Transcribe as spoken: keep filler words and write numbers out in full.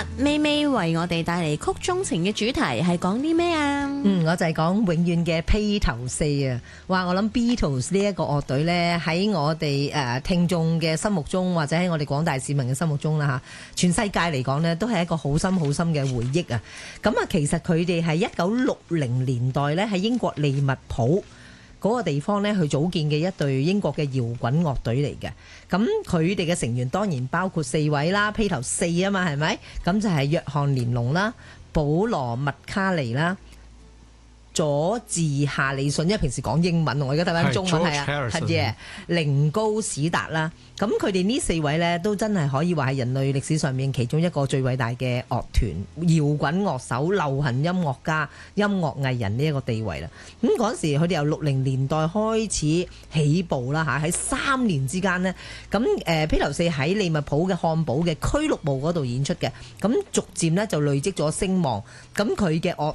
咪咪為我哋帶嚟曲中情嘅主題係講啲咩啊？ 嗯，我就係講永遠嘅披頭四啊！哇，我諗 Beatles 呢一個樂隊呢，喺我哋誒聽眾嘅心目中，或者喺我哋廣大市民嘅心目中啦嚇，全世界嚟講呢，都係一個好深好深嘅回憶啊！咁啊，其實佢哋係一九六零年代呢，喺英國利物浦嗰個地方呢，去組建嘅一隊英國嘅搖滾樂隊嚟嘅。咁佢哋嘅成員當然包括四位啦，披頭四啊嘛，係咪？咁就係約翰連儂啦、保羅麥卡尼啦、佐治夏利遜，因為平時講英文，我而家睇翻中文係啊，係嘅，寧高史達啦。咁佢哋呢四位呢，都真係可以話係人類歷史上面其中一個最偉大嘅樂團、搖滾樂手、流行音樂家、音樂藝人呢一個地位啦。咁嗰陣時佢哋由六零年代開始起步啦嚇，喺三年之間呢，咁誒披頭四喺利物浦嘅漢堡嘅俱樂部嗰度演出嘅，咁逐漸呢就累積咗聲望，咁佢嘅樂